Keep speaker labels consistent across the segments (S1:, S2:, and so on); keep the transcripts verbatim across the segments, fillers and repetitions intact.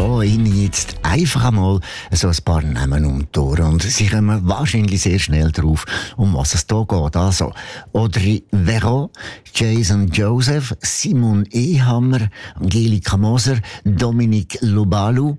S1: schlage Ihnen jetzt einfach einmal so ein paar Namen um die Ohren und Sie kommen wahrscheinlich sehr schnell drauf, um was es hier geht. Also, Audrey Veron, Jason Joseph, Simon Ehammer, Angelika Moser, Dominique Lobalu.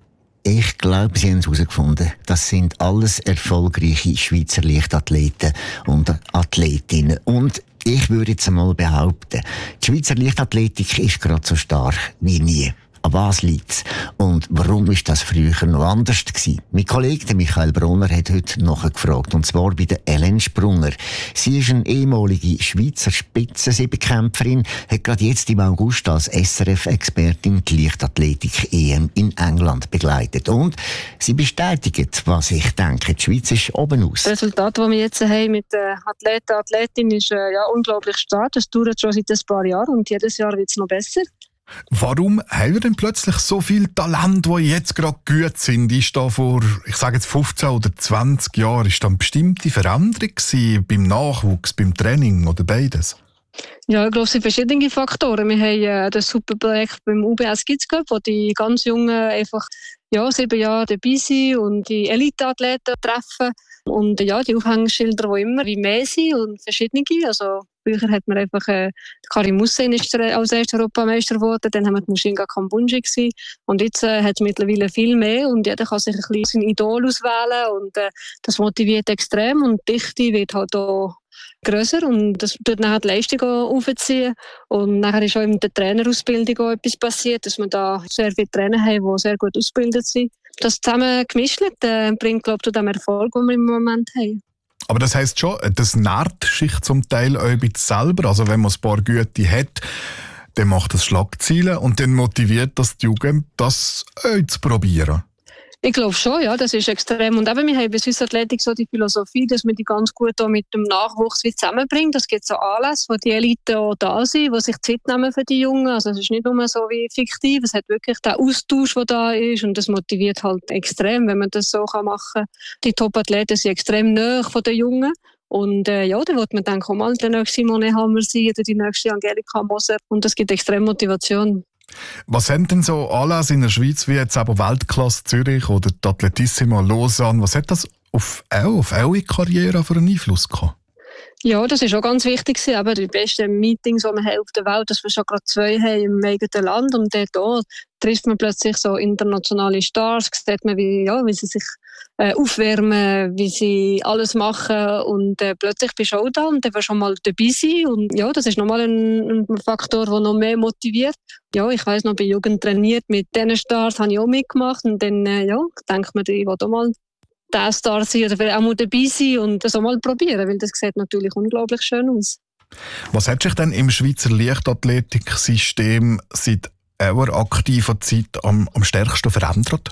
S1: Ich glaube, Sie haben es herausgefunden. Das sind alles erfolgreiche Schweizer Leichtathleten und Athletinnen. Und ich würde jetzt einmal behaupten, die Schweizer Leichtathletik ist gerade so stark wie nie. An was liegt es? Und warum ist das früher noch anders gewesen? Mein Kollege Michael Brunner hat heute nachgefragt, und zwar bei der Ellen Sprunger. Sie ist eine ehemalige Schweizer Spitzensiebenkämpferin, hat gerade jetzt im August als S R F-Expertin die Leichtathletik-E M in England begleitet. Und sie bestätigt, was ich denke, die Schweiz ist oben aus.
S2: Das Resultat, das wir jetzt haben mit den Athleten und Athletinnen, ist äh, ja, unglaublich stark. Das dauert schon seit ein paar Jahren und jedes Jahr wird es noch besser.
S3: Warum haben wir denn plötzlich so viel Talent, die jetzt gerade gut sind? Ist da vor, ich sage jetzt fünfzehn oder zwanzig Jahren, ist da eine bestimmte Veränderung gewesen, beim Nachwuchs, beim Training oder beides?
S2: Ja, ich glaube, es sind verschiedene Faktoren. Wir haben äh, das super Projekt beim U B S Kids Cup, wo die ganz Jungen einfach ja, sieben Jahre dabei sind und die Elite-Athleten treffen. Und ja, die Aufhängschilder, die immer wie mehr sind und verschiedene. Also früher hat man einfach, äh, Karim Hussein ist als erster Europameister geworden, dann haben wir die Mushinga Kambunji gewesen. Und jetzt äh, hat es mittlerweile viel mehr und jeder kann sich ein bisschen sein Idol auswählen und äh, das motiviert extrem und die Dichte wird halt auch grösser und das tut nachher die Leistung auch aufziehen. Und nachher ist auch in der Trainerausbildung auch etwas passiert, dass wir da sehr viele Trainer haben, die sehr gut ausgebildet sind. Das zusammen gemischt äh, bringt, glaube ich, zu dem Erfolg, den wir im Moment haben.
S3: Aber das heisst schon, das nährt sich zum Teil auch ein bisschen selber. Also wenn man ein paar Gute hat, dann macht das Schlagzeilen und dann motiviert das die Jugend, das auch zu probieren.
S2: Ich glaube schon, ja, das ist extrem. Und eben, wir haben bei Swiss Athletic so die Philosophie, dass wir die ganz gut auch mit dem Nachwuchs zusammenbringen. Es gibt so Anlässe, wo die Elite auch da sind, die sich Zeit nehmen für die Jungen. Also es ist nicht nur so wie fiktiv, es hat wirklich den Austausch, der da ist und das motiviert halt extrem, wenn man das so machen kann. Die Top-Athleten sind extrem nahe von den Jungen. Und äh, ja, dann wird man dann kommen, der nächste Simon Ehammer sein oder die nächste Angelika Moser. Und das gibt extrem Motivation.
S3: Was haben denn so Anlässe in der Schweiz, wie jetzt aber Weltklasse Zürich oder die Atletissima Lausanne, was hat das auf, auch, auf eure Karriere für einen Einfluss gehabt?
S2: Ja, das ist auch ganz wichtig. Aber die besten Meetings, die wir haben auf der Welt, dass wir schon gerade zwei haben im eigenen Land. Und dort auch trifft man plötzlich so internationale Stars, sieht man, wie, ja, wie sie sich äh, aufwärmen, wie sie alles machen. Und äh, plötzlich bist du auch da und dann wirst du schon mal dabei sein. Und ja, das ist nochmal ein, ein Faktor, der noch mehr motiviert. Ja, ich weiss noch, bei Jugend trainiert mit diesen Stars, habe ich auch mitgemacht. Und dann äh, ja, denkt man, ich will auch mal der Star sein oder vielleicht auch mal dabei sein und das auch mal probieren, weil das sieht natürlich unglaublich schön aus.
S3: Was hat sich denn im Schweizer Leichtathletiksystem seit eurer aktiven Zeit am, am stärksten verändert?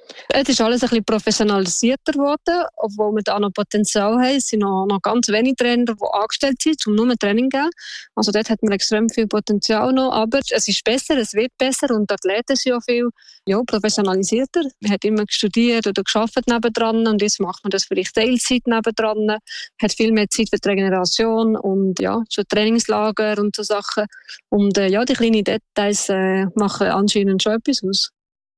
S2: Es ist alles ein bisschen professionalisierter geworden, obwohl wir da noch Potenzial haben. Es sind noch, noch ganz wenige Trainer, die angestellt sind, um nur Training zu geben. Also dort hat man extrem viel Potenzial noch, aber es ist besser, es wird besser und die Athleten sind auch viel ja, professionalisierter. Man hat immer studiert oder gearbeitet nebendran und jetzt macht man das vielleicht Teilzeit nebendran, hat viel mehr Zeit für die Regeneration und ja, so Trainingslager und so Sachen. Und äh, ja, die kleinen Details äh, machen anscheinend schon etwas aus.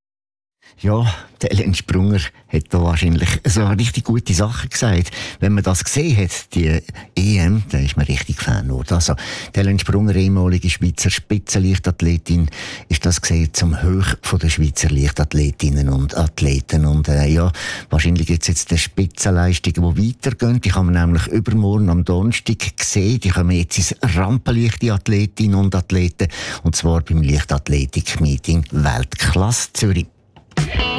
S1: Ja, der Ellen Sprunger hat da wahrscheinlich so eine richtig gute Sache gesagt. Wenn man das gesehen hat, die E M, dann ist man richtig Fan geworden. Also, die Ellen Sprunger, ehemalige Schweizer Spitzenleichtathletin, ist das gesehen zum Hoch von der Schweizer Leichtathletinnen und Athleten. Und äh, ja, wahrscheinlich gibt es jetzt die Spitzenleistungen, die weitergehen. Die kann man nämlich übermorgen am Donnerstag sehen. Die kommen jetzt ins Rampenlicht, die Athletinnen und Athleten. Und zwar beim Leichtathletik-Meeting Weltklasse Zürich.